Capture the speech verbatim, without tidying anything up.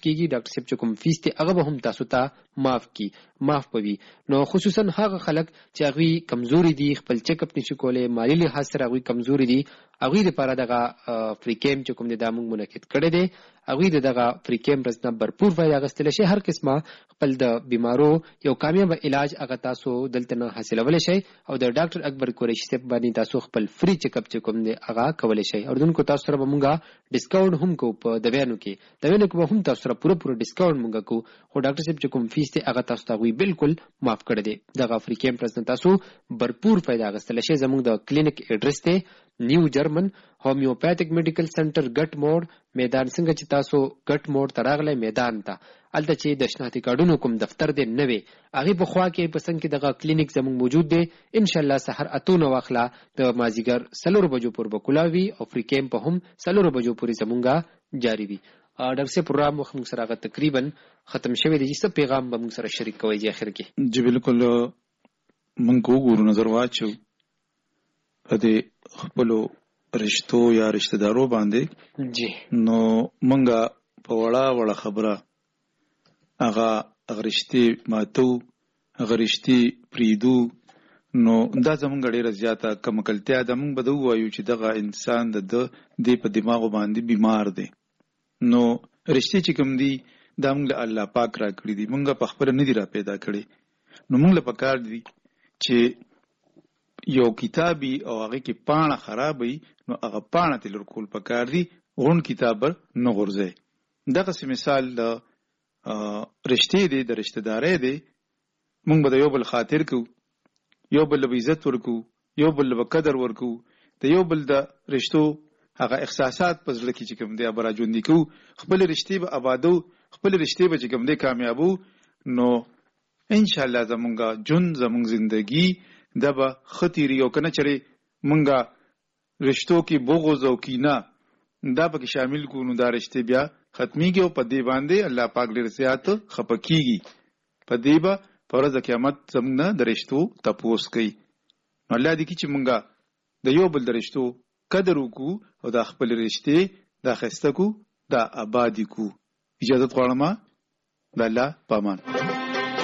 کیږي ډاکټر صاحب چې کوم فیس ته هغه به هم تاسو ته معاف کی معاف پوي. نو خصوصا هغه خلک چې هغه کمزوري دي خپل چیک اپ نشي کولای مالی لحاظ سره هغه کمزوري دي هغه لپاره دغه فری کیمپ چې کوم د دامن منعقد کړي دي هغه دغه فری کیمپ رسنه برپور فائدہ غستل شي. هر قسمه خپل د بیمارو یو کامیاب علاج هغه تاسو دلته نه حاصلول شي او د ډاکټر اکبر قریشي صاحب باندې تاسو خپل فری چیک اپ چې کوم دی هغه کولای شي. اردن کو تاسو سره مونږه ډیسکاونټ هم کو په دویانو کې دویانو کې هم تاسو سره پوره پوره ډیسکاونټ مونږه کو خو ډاکټر صاحب چې کوم فیس دی هغه تاسو ته بالکل معاف کړی دی. دغه فری کیمپ رسنه تاسو برپور فائدہ غستل شي. زموږ د کلینیک ایډرس ته نیو جرمن هومیوپیتھک میډیکل سنټر ګټ موډ میدان څنګه چې تاسو ګټ موډ تراغله میدان ته الته چې د شناختی کارډونو کوم دفتر دی نوې هغه په خوا کې پسند کې دغه کلینیک زموږ موجود دی. ان شاء الله سحر اتونه واخلا د مازیګر سلور بجو پور بکولاوي او فری کیمپ هم سلور بجو پورې زمونږه جاری وي. ډاکټر صاحب پروګرام مخ موږ سره تقریبا ختم شوی دی. چې پیغام به موږ سره شریک کوي چې اخر کې جی بالکل موږ وګورو نظر واچو په دې خپل رشتو یا رشتہ دارو باندې جی نو مونږه په وړه وړه خبره هغه غرشتي ماتو غرشتي پریدو نو دا زمونږ ډیره زیاته کمکلتیا ده. مونږ به دوه وایو چې دغه انسان د دې په دماغ باندې بیمار دی. نو رشتي چې کوم دی دا مونږ الله پاک را کړی دی مونږ په خپل نه دی را پیدا کړی. نو مونږ له پکار دی چې یو کتابي او هغه کې پاڼه خرابي نو هغه پاڼه تل ورکول پکار دي غون کتاب نه غورځي. دغه مثال د رشتې دی د رشتہ داري دی مونږ به یو بل خاطر کو یو بل عزت ورکو یو بل قدر ورکو د یو بل د رشتو هغه احساسات په ځل کې چې کوم دی ابرا ژوند کو خپل رشتې به آبادو خپل رشتې به چې کوم دی کامیابو. نو ان شاء الله زمونږه جون زمونږ زندگی دبا خطیری او کنه چره مونږه رشتو کې بغض او کینه دا پکې شامل کو نو دا رشتې بیا ختميږي او په دې باندې الله پاک ډېر زیات خپکیږي. په دې به پرځ قیامت زمونږ د رشتو تپوس کوي. الله دې کی چې مونږه د یو بل د رشتو قدر وکړو او د خپل رشتې د خسته کو د آبادی کو. اجازه غواړم د الله پامان.